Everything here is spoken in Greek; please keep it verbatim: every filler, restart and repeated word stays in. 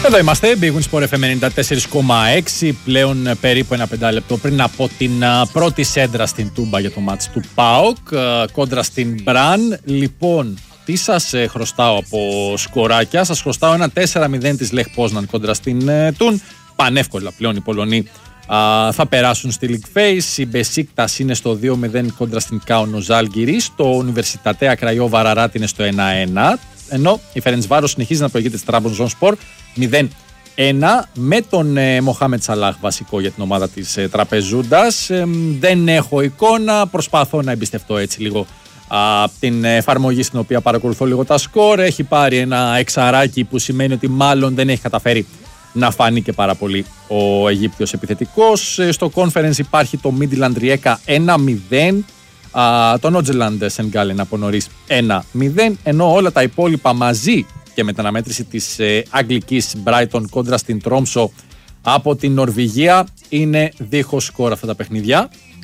Εδώ είμαστε, Big Win Sport εφ εμ ενενήντα τέσσερα κόμμα έξι, πλέον περίπου ένα πεντάλεπτο πριν από την πρώτη σέντρα στην Τούμπα για το μάτς του ΠΑΟΚ, κόντρα στην Μπραν. Λοιπόν, τι σας χρωστάω από σκοράκια? Σας χρωστάω ένα τέσσερα μηδέν της Λεχ Πόσναν κόντρα στην Τουν. Πανεύκολα πλέον οι Πολωνοί α, θα περάσουν στη League Phase. Η Μπεσίκτας είναι στο δύο μηδέν κόντρα στην Κάουνο Ζάλγκιρις. Το Ουνιβερσιτατέα Κραϊόβα Αραράτ είναι στο ένα ένα. Ενώ η Φερεντσβάρος συνεχίζει να προηγείται της Τραμπονζονσπορ μηδέν ένα με τον ε, Μοχάμετ Σαλάχ βασικό για την ομάδα της ε, Τραπεζούντας. Ε, δεν έχω εικόνα, προσπαθώ να εμπιστευτώ έτσι λίγο από την εφαρμογή στην οποία παρακολουθώ λίγο τα σκορ. Έχει πάρει ένα εξαράκι που σημαίνει ότι μάλλον δεν έχει καταφέρει να φανεί και πάρα πολύ ο Αιγύπτιος επιθετικός. Ε, στο Conference υπάρχει το Midland Rijeka ένα μηδέν. Uh, το Νότζελαντ Σενγκάλεν από νωρίς ένα μηδέν, ενώ όλα τα υπόλοιπα μαζί και με την αναμέτρηση της ε, Αγγλικής Brighton κόντρα στην Τρόμσο από την Νορβηγία είναι δίχως σκορ αυτά τα παιχνίδια.